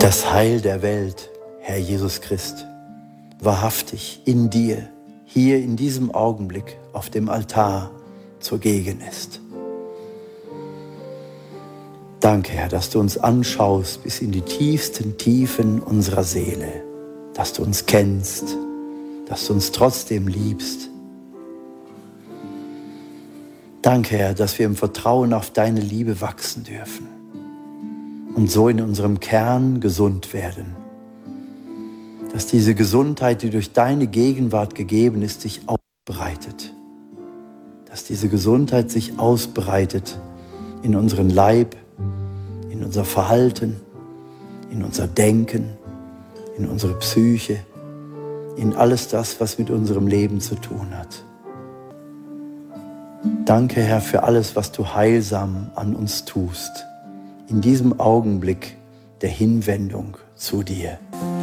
Das Heil der Welt, Herr Jesus Christ, wahrhaftig in dir, hier in diesem Augenblick auf dem Altar zugegen ist. Danke, Herr, dass du uns anschaust bis in die tiefsten Tiefen unserer Seele, dass du uns kennst, dass du uns trotzdem liebst. Danke, Herr, dass wir im Vertrauen auf deine Liebe wachsen dürfen und so in unserem Kern gesund werden. Dass diese Gesundheit, die durch deine Gegenwart gegeben ist, sich ausbreitet. Dass diese Gesundheit sich ausbreitet in unseren Leib, in unser Verhalten, in unser Denken, in unsere Psyche, in alles das, was mit unserem Leben zu tun hat. Danke, Herr, für alles, was du heilsam an uns tust, in diesem Augenblick der Hinwendung zu dir.